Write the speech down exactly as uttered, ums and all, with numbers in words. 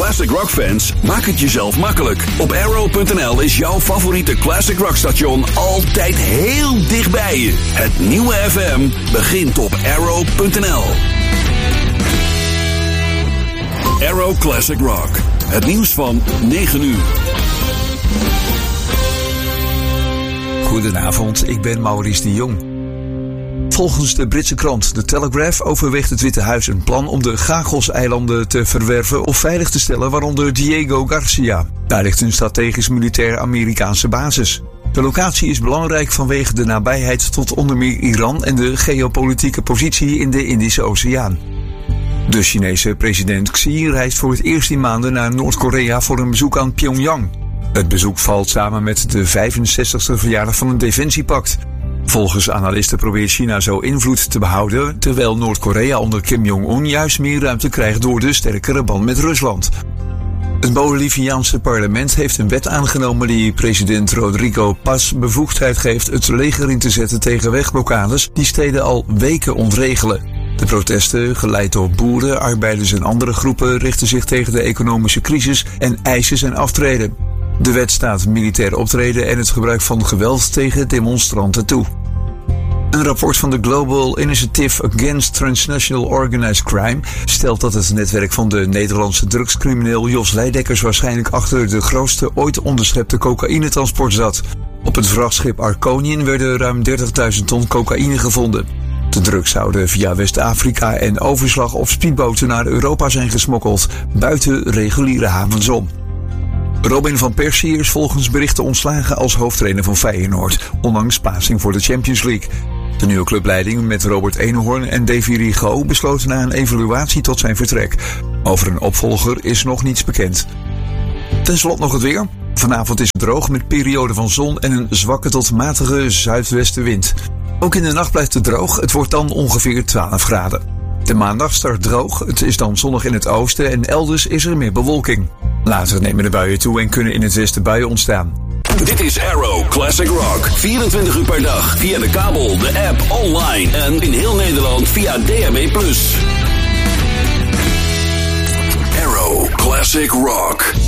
classic rock fans, maak het jezelf makkelijk. Op Arrow punt n l is jouw favoriete classic rock station altijd heel dichtbij je. Het nieuwe F M begint op Arrow punt n l. Arrow Classic Rock. Het nieuws van negen uur. Goedenavond, ik ben Maurice de Jong. Volgens de Britse krant The Telegraph overweegt het Witte Huis een plan om de Chagos-eilanden te verwerven of veilig te stellen, waaronder Diego Garcia. Daar ligt een strategisch militair Amerikaanse basis. De locatie is belangrijk vanwege de nabijheid tot onder meer Iran en de geopolitieke positie in de Indische Oceaan. De Chinese president Xi reist voor het eerst in maanden naar Noord-Korea voor een bezoek aan Pyongyang. Het bezoek valt samen met de vijfenzestigste verjaardag van het Defensiepact. Volgens analisten probeert China zo invloed te behouden, terwijl Noord-Korea onder Kim Jong-un juist meer ruimte krijgt door de sterkere band met Rusland. Het Boliviaanse parlement heeft een wet aangenomen die president Rodrigo Paz bevoegdheid geeft het leger in te zetten tegen wegblokkades die steden al weken ontregelen. De protesten, geleid door boeren, arbeiders en andere groepen, richten zich tegen de economische crisis en eisen zijn aftreden. De wet staat militair optreden en het gebruik van geweld tegen demonstranten toe. Een rapport van de Global Initiative Against Transnational Organized Crime stelt dat het netwerk van de Nederlandse drugscrimineel Jos Leidekkers waarschijnlijk achter de grootste ooit onderschepte cocaïnetransport zat. Op het vrachtschip Arconian werden ruim dertigduizend ton cocaïne gevonden. De drugs zouden via West-Afrika en overslag op speedboten naar Europa zijn gesmokkeld, buiten reguliere havens om. Robin van Persie is volgens berichten ontslagen als hoofdtrainer van Feyenoord, ondanks plaatsing voor de Champions League. De nieuwe clubleiding met Robert Eenhoorn en Davy Rigo besloot na een evaluatie tot zijn vertrek. Over een opvolger is nog niets bekend. Ten slotte nog het weer. Vanavond is het droog met perioden van zon en een zwakke tot matige zuidwestenwind. Ook in de nacht blijft het droog, het wordt dan ongeveer twaalf graden. De maandag start droog, het is dan zonnig in het oosten en elders is er meer bewolking. Later nemen de buien toe en kunnen in het westen buien ontstaan. Dit is Arrow Classic Rock. vierentwintig uur per dag via de kabel, de app, online en in heel Nederland via D A B plus. Arrow Classic Rock.